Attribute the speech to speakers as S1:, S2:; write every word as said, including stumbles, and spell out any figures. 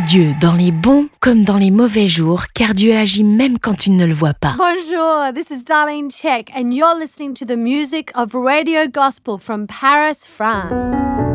S1: Dieu dans les bons comme dans les mauvais jours, car Dieu agit même quand tu ne le vois pas.
S2: Bonjour, this is Darlene Check, and you're listening to the music of Radio Gospel from Paris, France.